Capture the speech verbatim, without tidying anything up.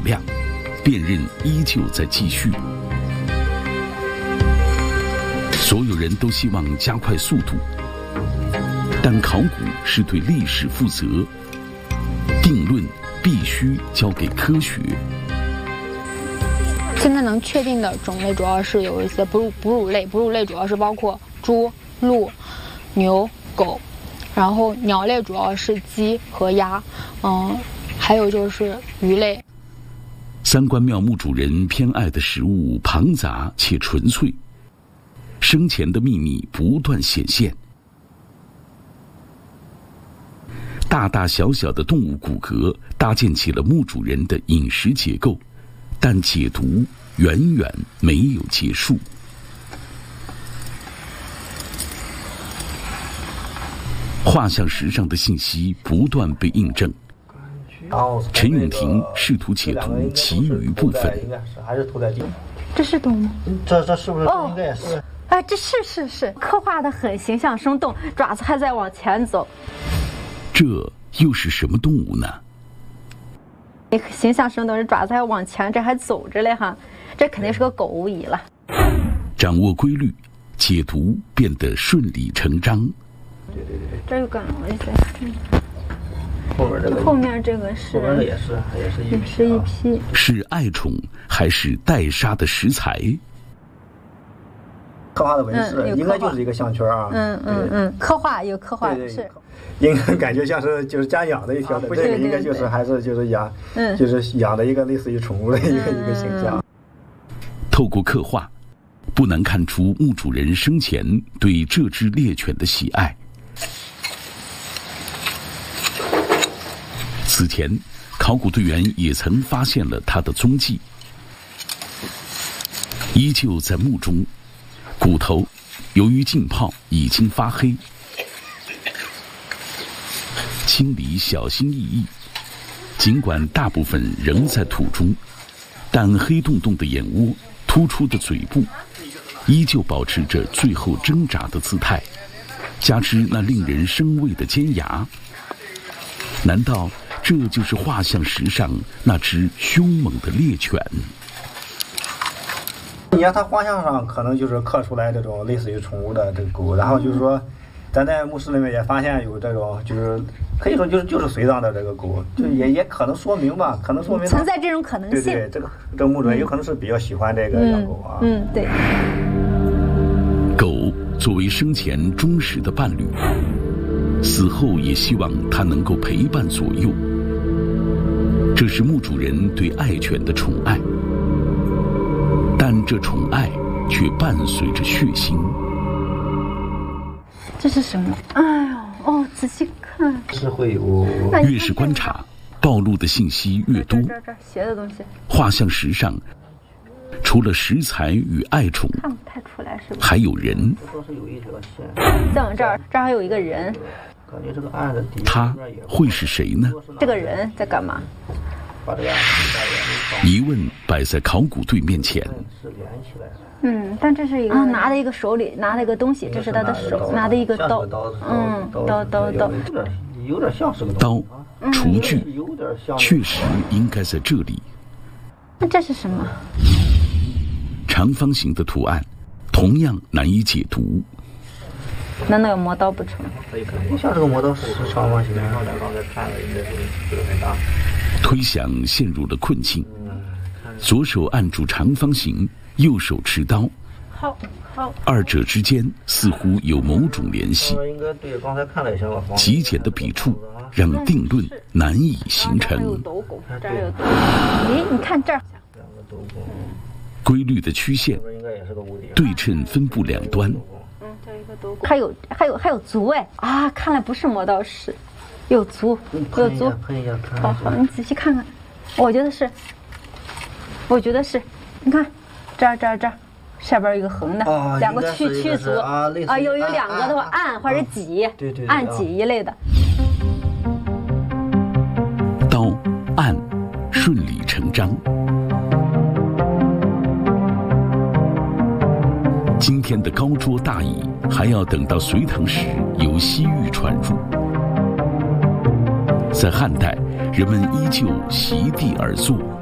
亮，辨认依旧在继续。所有人都希望加快速度，但考古是对历史负责，定论必须交给科学。 现在能确定的种类主要是有一些哺乳哺乳类，哺乳类主要是包括猪、鹿、牛、狗，然后鸟类主要是鸡和鸭，嗯，还有就是鱼类。 三官庙墓主人偏爱的食物庞杂且纯粹，生前的秘密不断显现。大大小小的动物骨骼搭建起了墓主人的饮食结构，但解读远远没有结束。画像石上的信息不断被印证。陈永廷试图解读其余部分。 这是动物？ 这这是不是应该是？ 哎，这是是是，刻画的很形象生动，爪子还在往前走。 这又是什么动物呢？ 形象生动，这爪子还往前，这还走着嘞哈，这肯定是个狗无疑了。 掌握规律，解读变得顺理成章。 对对对， 这又干了一些。 后面这个， 后面这个是， 后面这也是也是一也是一批。 是爱宠还是待杀的食材？ 刻画的纹饰、嗯、应该就是一个项圈啊。 嗯嗯嗯，刻画有刻画的是。 应该感觉像是就是家养的一条的，这个应该就是还是就是养，嗯，就是养的一个类似于宠物的一个、嗯、一个形象。 透过刻画，不难看出墓主人生前对这只猎犬的喜爱。此前，考古队员也曾发现了它的踪迹，依旧在墓中，骨头由于浸泡已经发黑。清理小心翼翼，尽管大部分仍在土中，但黑洞洞的眼窝、突出的嘴部，依旧保持着最后挣扎的姿态，加之那令人生畏的尖牙，难道这就是画像石上那只凶猛的猎犬？ 你看它画像上可能就是刻出来这种类似于宠物的这个狗，然后就是说。咱在墓室里面也发现有这种，就是可以说就是就是随葬的这个狗，就也也可能说明吧，可能说明存在这种可能性。 对对，这个这个墓主人有可能是比较喜欢这个养狗啊。 嗯，嗯对。 狗作为生前忠实的伴侣，死后也希望它能够陪伴左右。这是墓主人对爱犬的宠爱，但这宠爱却伴随着血腥。 这是什么？哎呦，哦，仔细看， 是会有。 越是观察，暴露的信息越多。 这这这斜的东西。 画像石上，除了食材与爱宠， 看不太出来是吧？ 还有人。 说是有一条线。 再往这儿，这儿还有一个人。 感觉这个案子底。 他会是谁呢？ 这个人在干嘛？ 把这个疑问摆在考古队面前。 是连起来的。 嗯，但这是一个啊，拿的一个手里拿了一个东西，这是他的手，拿的一个刀，嗯，刀刀刀， 有点像是个刀，厨具，确实应该在这里。 那这是什么？ 长方形的图案，同样难以解读。 难道有磨刀不成？ 像这个磨刀是长方形，刚才看了应该是这个很大。 推想陷入了困境，左手按住长方形。右手持刀， 好，好， 二者之间似乎有某种联系。 应该对，刚才看了一下吧。 极简的笔触让定论难以形成。 有斗拱，这儿有斗拱。咦，你看这儿， 两个斗拱。 规律的曲线，对称分布两端。 嗯，这一个斗拱。还有还有还有足哎啊！看来不是磨刀石，有足有足。好好，你仔细看看，我觉得是，我觉得是，你看。这儿这儿这儿，下边一个横的， 哦、 两个去去足啊，啊有有两个的话，按或者挤， 对对， 按挤一类的。 刀按，顺理成章。今天的高桌大椅还要等到隋唐时由西域传入，在汉代，人们依旧席地而坐。